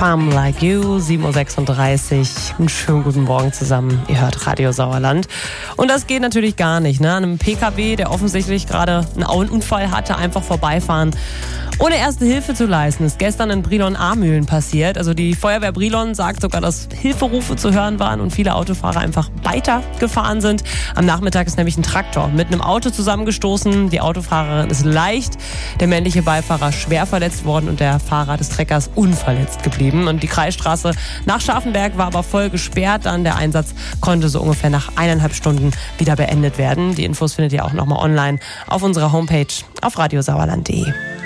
Farm Like You, 7.36 Uhr. Einen schönen guten Morgen zusammen. Ihr hört Radio Sauerland. Und das geht natürlich gar nicht, ne? An einem PKW, der offensichtlich gerade einen Unfall hatte, einfach vorbeifahren. Ohne erste Hilfe zu leisten, ist gestern in Brilon-Amühlen passiert. Also die Feuerwehr Brilon sagt sogar, dass Hilferufe zu hören waren und viele Autofahrer einfach weitergefahren sind. Am Nachmittag ist nämlich ein Traktor mit einem Auto zusammengestoßen. Die Autofahrerin ist leicht, der männliche Beifahrer schwer verletzt worden und der Fahrer des Treckers unverletzt geblieben. Und die Kreisstraße nach Scharfenberg war aber voll gesperrt. Dann der Einsatz konnte so ungefähr nach 1,5 Stunden wieder beendet werden. Die Infos findet ihr auch nochmal online auf unserer Homepage auf radiosauerland.de.